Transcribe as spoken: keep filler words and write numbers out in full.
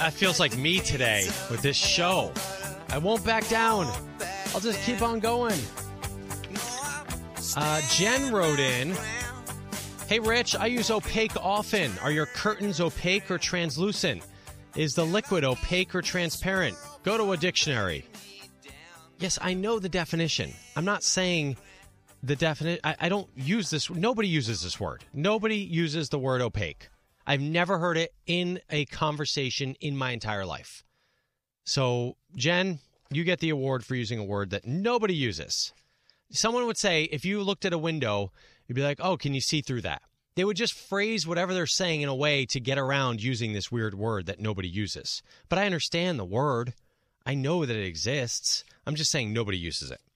That feels like me today with this show. I won't back down. I'll just keep on going. Uh, Jen wrote in, hey, Rich, I use opaque often. Are your curtains opaque or translucent? Is the liquid opaque or transparent? Go to a dictionary. Yes, I know the definition. I'm not saying the definition. I, I don't use this. Nobody uses this word. Nobody uses the word opaque. I've never heard it in a conversation in my entire life. So, Jen, you get the award for using a word that nobody uses. Someone would say, if you looked at a window, you'd be like, oh, can you see through that? They would just phrase whatever they're saying in a way to get around using this weird word that nobody uses. But I understand the word. I know that it exists. I'm just saying nobody uses it.